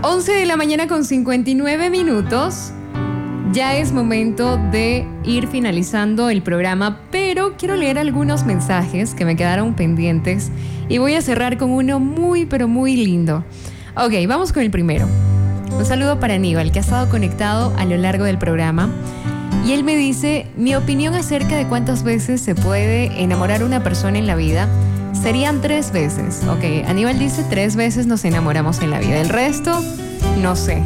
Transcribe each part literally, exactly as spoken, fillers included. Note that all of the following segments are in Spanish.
once de la mañana con cincuenta y nueve minutos. Ya es momento de ir finalizando el programa, pero quiero leer algunos mensajes que me quedaron pendientes y voy a cerrar con uno muy, pero muy lindo. Ok, vamos con el primero. Un saludo para Aníbal, que ha estado conectado a lo largo del programa. Y él me dice, mi opinión acerca de cuántas veces se puede enamorar una persona en la vida serían tres veces. Ok, Aníbal dice tres veces nos enamoramos en la vida. El resto, no sé.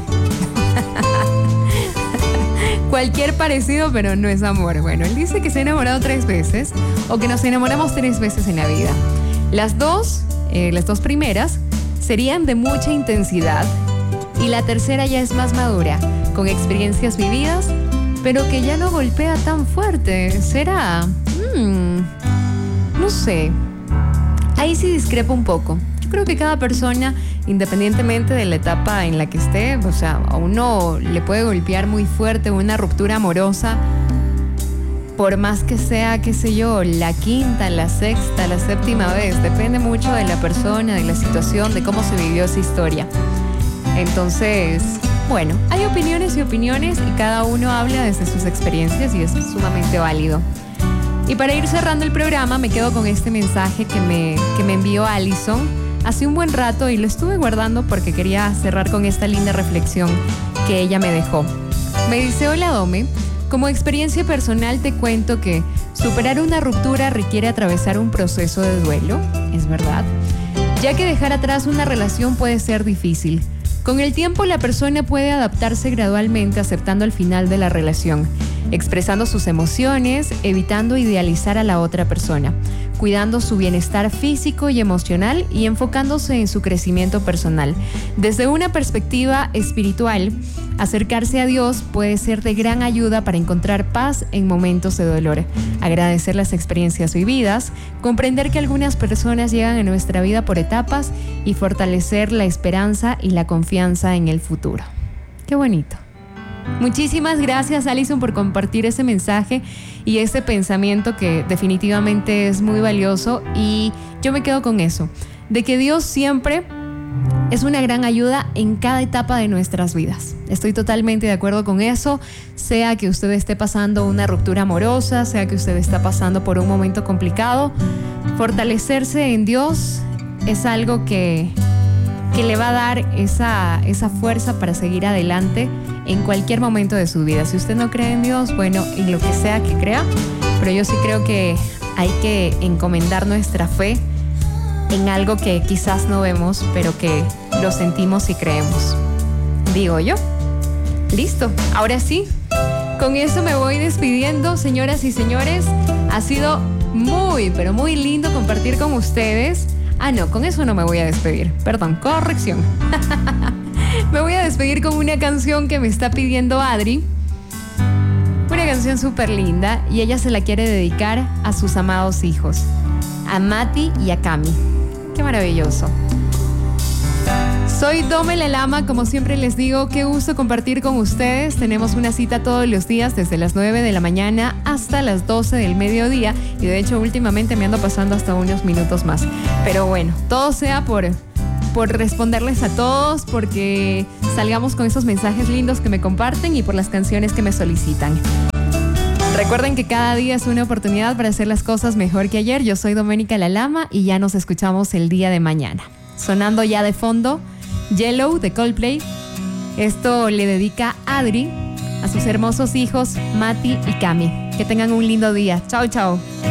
Cualquier parecido, pero no es amor. Bueno, él dice que se ha enamorado tres veces o que nos enamoramos tres veces en la vida. Las dos, eh, las dos primeras serían de mucha intensidad y la tercera ya es más madura, con experiencias vividas, pero que ya no golpea tan fuerte. ¿Será? Hmm, no sé. Ahí sí discrepo un poco. Yo creo que cada persona, independientemente de la etapa en la que esté, o sea, a uno le puede golpear muy fuerte una ruptura amorosa, por más que sea, qué sé yo, la quinta, la sexta, la séptima vez. Depende mucho de la persona, de la situación, de cómo se vivió esa historia. Entonces, bueno, hay opiniones y opiniones y cada uno habla desde sus experiencias y es sumamente válido. Y para ir cerrando el programa, me quedo con este mensaje que me, que me envió Alison hace un buen rato y lo estuve guardando porque quería cerrar con esta linda reflexión que ella me dejó. Me dice, hola Dome, como experiencia personal te cuento que superar una ruptura requiere atravesar un proceso de duelo, es verdad, ya que dejar atrás una relación puede ser difícil. Con el tiempo la persona puede adaptarse gradualmente aceptando el final de la relación, expresando sus emociones, evitando idealizar a la otra persona, cuidando su bienestar físico y emocional y enfocándose en su crecimiento personal. Desde una perspectiva espiritual, acercarse a Dios puede ser de gran ayuda para encontrar paz en momentos de dolor, agradecer las experiencias vividas, comprender que algunas personas llegan a nuestra vida por etapas y fortalecer la esperanza y la confianza en el futuro. Qué bonito. Muchísimas gracias, Alison, por compartir ese mensaje y ese pensamiento que definitivamente es muy valioso, y yo me quedo con eso, de que Dios siempre es una gran ayuda en cada etapa de nuestras vidas. Estoy totalmente de acuerdo con eso, sea que usted esté pasando una ruptura amorosa, sea que usted está pasando por un momento complicado, fortalecerse en Dios es algo que, que le va a dar esa, esa fuerza para seguir adelante en cualquier momento de su vida. Si usted no cree en Dios, bueno, en lo que sea que crea, pero yo sí creo que hay que encomendar nuestra fe en algo que quizás no vemos, pero que lo sentimos y creemos. Digo yo. Listo, ahora sí, con eso me voy despidiendo, señoras y señores. Ha sido muy, pero muy lindo compartir con ustedes. Ah, no, con eso no me voy a despedir. Perdón, corrección. Me voy a despedir con una canción que me está pidiendo Adri. Una canción súper linda y ella se la quiere dedicar a sus amados hijos, a Mati y a Cami. Qué maravilloso. Soy Dome la Lama, como siempre les digo, qué gusto compartir con ustedes. Tenemos una cita todos los días desde las nueve de la mañana hasta las doce del mediodía y de hecho últimamente me ando pasando hasta unos minutos más. Pero bueno, todo sea por, por responderles a todos, porque salgamos con esos mensajes lindos que me comparten y por las canciones que me solicitan. Recuerden que cada día es una oportunidad para hacer las cosas mejor que ayer. Yo soy Doménica la Lama y ya nos escuchamos el día de mañana. Sonando ya de fondo Yellow de Coldplay. Esto le dedica Adri a sus hermosos hijos Mati y Cami. Que tengan un lindo día. Chao, chao.